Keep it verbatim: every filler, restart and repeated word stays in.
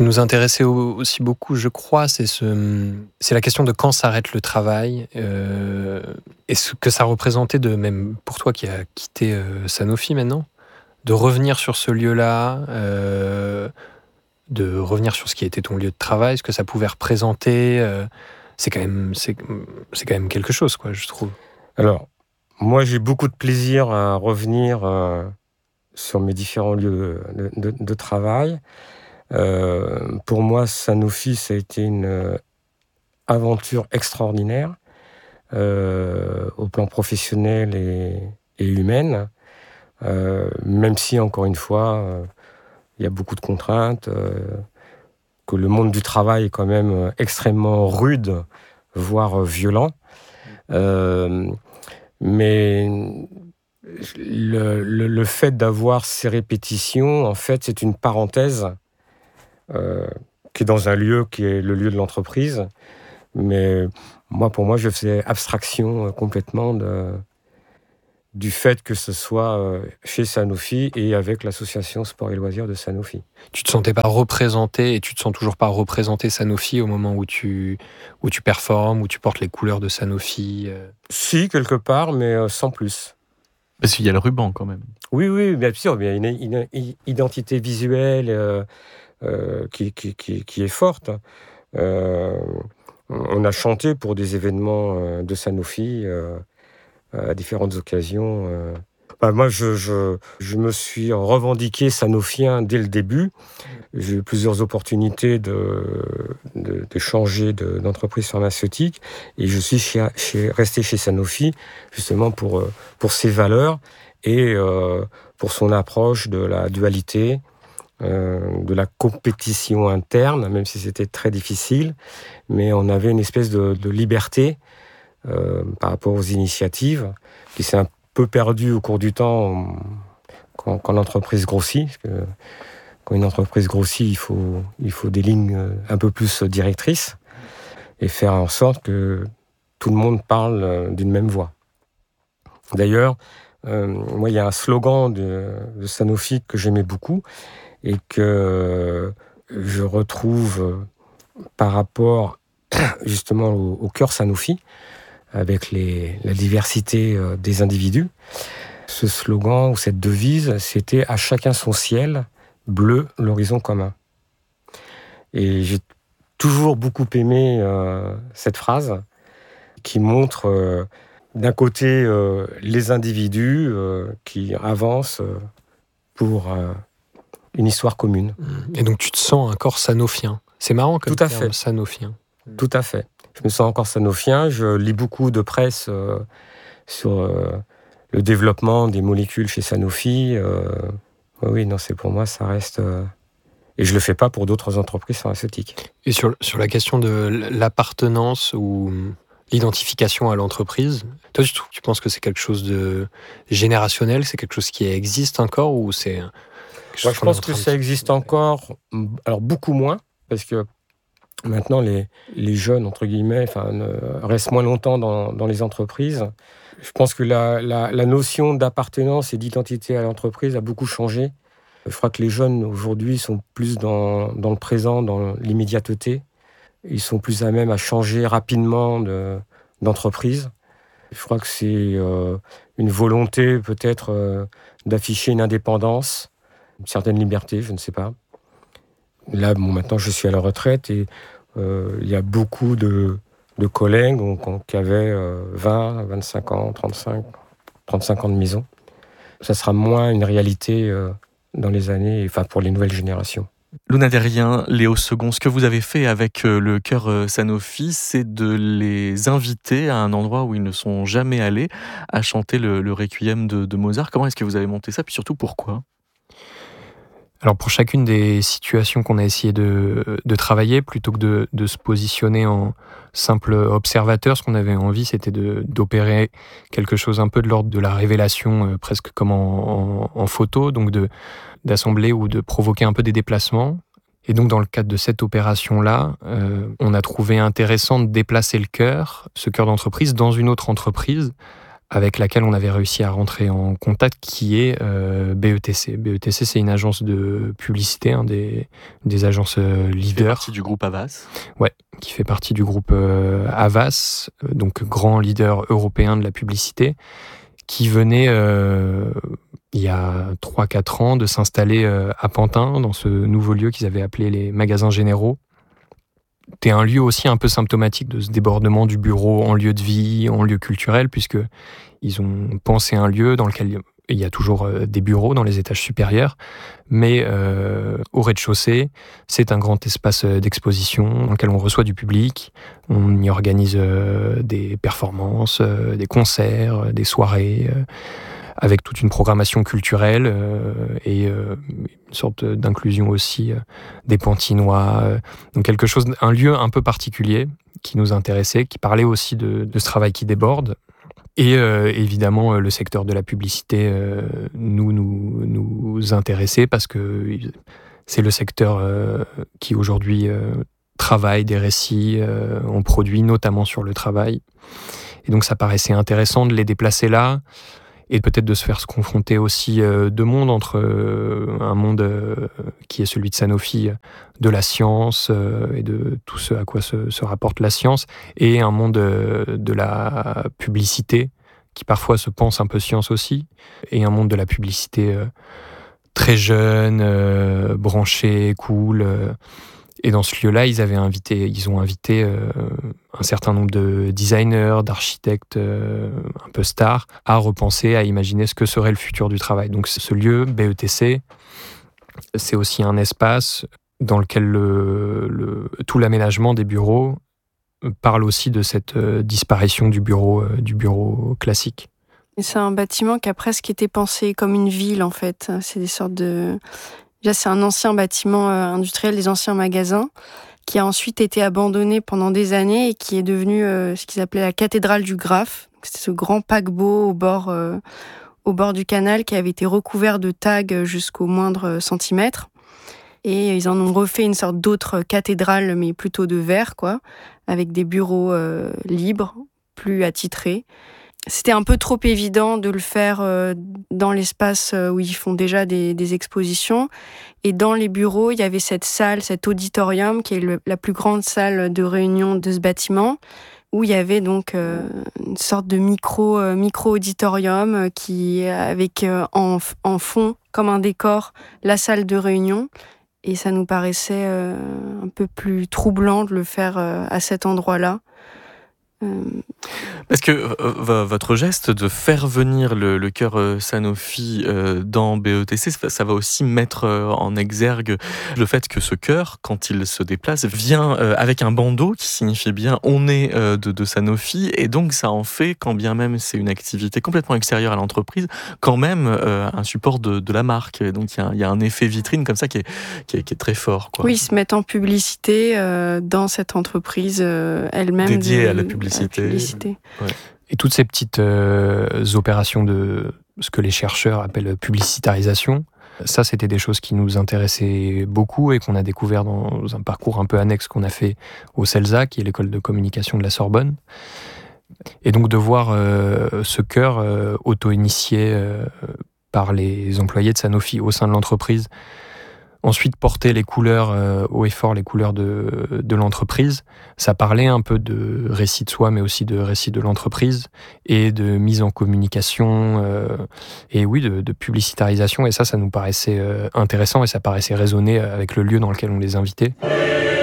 qui nous intéressait aussi beaucoup, je crois, c'est, ce, c'est la question de quand s'arrête le travail euh, et ce que ça représentait, de, même pour toi qui as quitté euh, Sanofi maintenant, de revenir sur ce lieu-là, euh, de revenir sur ce qui était ton lieu de travail, ce que ça pouvait représenter. Euh, c'est, quand même, c'est, c'est quand même quelque chose, quoi, je trouve. Alors, moi, j'ai beaucoup de plaisir à revenir euh, sur mes différents lieux de, de, de travail. Euh, pour moi, Sanofi, ça a été une euh, aventure extraordinaire euh, au plan professionnel et, et humain. Euh, même si, encore une fois, euh, il y a beaucoup de contraintes, euh, que le monde du travail est quand même euh, extrêmement rude, voire euh, violent. Euh, mais le, le, le fait d'avoir ces répétitions, en fait, c'est une parenthèse euh, qui est dans un lieu qui est le lieu de l'entreprise. Mais moi, pour moi, je faisais abstraction euh, complètement de, du fait que ce soit euh, chez Sanofi et avec l'association Sport et Loisirs de Sanofi. Tu te sentais pas représenté, et tu te sens toujours pas représenté Sanofi au moment où tu, où tu performes, où tu portes les couleurs de Sanofi euh... Si, quelque part, mais euh, sans plus. Parce qu'il y a le ruban quand même. Oui, oui, bien sûr, il y a une, une, une identité visuelle euh, euh, qui, qui, qui, qui est forte. Euh, on a chanté pour des événements euh, de Sanofi euh, à différentes occasions. Euh. Bah, moi, je, je, je me suis revendiqué sanofien dès le début. J'ai eu plusieurs opportunités de, de, de changer de, d'entreprise pharmaceutique et je suis chez, chez, resté chez Sanofi justement pour, pour ses valeurs et euh, pour son approche de la dualité, euh, de la compétition interne, même si c'était très difficile, mais on avait une espèce de, de liberté euh, par rapport aux initiatives qui s'est un peu perdue au cours du temps quand, quand l'entreprise grossit. Parce que quand une entreprise grossit, il faut, il faut des lignes un peu plus directrices et faire en sorte que tout le monde parle d'une même voix. D'ailleurs, euh, moi, il y a un slogan de, de Sanofi que j'aimais beaucoup et que je retrouve par rapport justement au, au cœur Sanofi, avec les, la diversité des individus. Ce slogan ou cette devise, c'était « À chacun son ciel, bleu l'horizon commun ». Et j'ai toujours beaucoup aimé euh, cette phrase qui montre euh, d'un côté euh, les individus euh, qui avancent euh, pour euh, une histoire commune. Et donc tu te sens encore sanofien. C'est marrant comme Tout à terme, fait. sanofien. Tout à fait. Je me sens encore sanofien. Je lis beaucoup de presse euh, sur euh, le développement des molécules chez Sanofi. Euh, oui, non, c'est pour moi, ça reste... Euh, et je ne le fais pas pour d'autres entreprises pharmaceutiques. Et sur, sur la question de l'appartenance ou l'identification à l'entreprise, toi, tu, tu penses que c'est quelque chose de générationnel, c'est quelque chose qui existe encore ou c'est... Moi, je pense que ça existe encore, alors beaucoup moins, parce que maintenant, les, les jeunes, entre guillemets, enfin, ne, restent moins longtemps dans, dans les entreprises. Je pense que la, la, la notion d'appartenance et d'identité à l'entreprise a beaucoup changé. Je crois que les jeunes, aujourd'hui, sont plus dans, dans le présent, dans l'immédiateté. Ils sont plus à même à changer rapidement de, d'entreprise. Je crois que c'est euh, une volonté, peut-être, euh, d'afficher une indépendance, une certaine liberté, je ne sais pas. Là, bon, maintenant, je suis à la retraite et euh, il y a beaucoup de, de collègues qui avaient euh, vingt, vingt-cinq ans, trente-cinq, trente-cinq ans de maison. Ça sera moins une réalité euh, dans les années, enfin pour les nouvelles générations. Luna Derrien, Léo Second, ce que vous avez fait avec le cœur Sanofi, c'est de les inviter à un endroit où ils ne sont jamais allés, à chanter le, le Requiem de, de Mozart. Comment est-ce que vous avez monté ça, puis surtout pourquoi ? Alors pour chacune des situations qu'on a essayé de, de travailler, plutôt que de, de se positionner en simple observateur, ce qu'on avait envie, c'était de, d'opérer quelque chose un peu de l'ordre de la révélation, euh, presque comme en, en, en photo, donc de, d'assembler ou de provoquer un peu des déplacements. Et donc dans le cadre de cette opération-là, euh, on a trouvé intéressant de déplacer le cœur, ce cœur d'entreprise, dans une autre entreprise, avec laquelle on avait réussi à rentrer en contact, qui est euh, B E T C. B E T C, c'est une agence de publicité, hein, des, des agences euh, leaders. Qui fait partie du groupe Havas. Ouais, qui fait partie du groupe euh, Havas, euh, donc grand leader européen de la publicité, qui venait, euh, il y a trois quatre ans, de s'installer euh, à Pantin, dans ce nouveau lieu qu'ils avaient appelé les magasins généraux. C'était un lieu aussi un peu symptomatique de ce débordement du bureau en lieu de vie, en lieu culturel, puisqu'ils ont pensé un lieu dans lequel il y a toujours des bureaux dans les étages supérieurs, mais euh, au rez-de-chaussée, c'est un grand espace d'exposition dans lequel on reçoit du public, on y organise euh, des performances, euh, des concerts, des soirées, euh, avec toute une programmation culturelle euh, et euh, une sorte d'inclusion aussi euh, des Pantinois. Euh, donc quelque chose, un lieu un peu particulier qui nous intéressait, qui parlait aussi de, de ce travail qui déborde. Et euh, évidemment, le secteur de la publicité euh, nous, nous, nous intéressait parce que c'est le secteur euh, qui aujourd'hui euh, travaille des récits, euh, on produit notamment sur le travail. Et donc ça paraissait intéressant de les déplacer là, et peut-être de se faire se confronter aussi euh, deux mondes, entre euh, un monde euh, qui est celui de Sanofi, de la science euh, et de tout ce à quoi se, se rapporte la science, et un monde euh, de la publicité, qui parfois se pense un peu science aussi, et un monde de la publicité euh, très jeune, euh, branché, cool. Euh, et dans ce lieu-là, ils avaient invité, ils ont invité euh, un certain nombre de designers, d'architectes euh, un peu stars, à repenser, à imaginer ce que serait le futur du travail. Donc ce lieu, B E T C, c'est aussi un espace dans lequel le, le, tout l'aménagement des bureaux parle aussi de cette euh, disparition du bureau, euh, du bureau classique. Et c'est un bâtiment qui a presque été pensé comme une ville, en fait. C'est des sortes de... Déjà, c'est un ancien bâtiment euh, industriel, des anciens magasins, qui a ensuite été abandonné pendant des années et qui est devenu euh, ce qu'ils appelaient la cathédrale du Graff. C'était ce grand paquebot au bord, euh, au bord du canal qui avait été recouvert de tags jusqu'au moindre centimètre. Et ils en ont refait une sorte d'autre cathédrale, mais plutôt de verre, quoi, avec des bureaux euh, libres, plus attitrés. C'était un peu trop évident de le faire euh, dans l'espace où ils font déjà des, des expositions. Et dans les bureaux, il y avait cette salle, cet auditorium, qui est le, la plus grande salle de réunion de ce bâtiment, où il y avait donc euh, une sorte de micro, euh, micro-auditorium euh, qui, avec euh, en, en fond, comme un décor, la salle de réunion. Et ça nous paraissait euh, un peu plus troublant de le faire euh, à cet endroit-là. Parce que euh, votre geste de faire venir le, le cœur euh, Sanofi euh, dans B E T C, ça, ça va aussi mettre euh, en exergue le fait que ce cœur, quand il se déplace, vient euh, avec un bandeau qui signifie bien on est euh, de, de Sanofi, et donc ça en fait, quand bien même c'est une activité complètement extérieure à l'entreprise, quand même euh, un support de, de la marque. Et donc il y, y a un effet vitrine comme ça qui est, qui est, qui est très fort, quoi. Oui, ils se mettent en publicité euh, dans cette entreprise euh, elle-même. Dédiée de, à la publicité. À la publicité. Ouais. Et toutes ces petites euh, opérations de ce que les chercheurs appellent publicitarisation, ça, c'était des choses qui nous intéressaient beaucoup et qu'on a découvert dans un parcours un peu annexe qu'on a fait au CELSA, qui est l'école de communication de la Sorbonne. Et donc de voir euh, ce cœur euh, auto-initié euh, par les employés de Sanofi au sein de l'entreprise, ensuite porter les couleurs euh, haut et fort, les couleurs de, de l'entreprise, ça parlait un peu de récit de soi, mais aussi de récit de l'entreprise et de mise en communication euh, et oui, de, de publicitarisation. Et ça, ça nous paraissait euh, intéressant et ça paraissait résonner avec le lieu dans lequel on les invitait.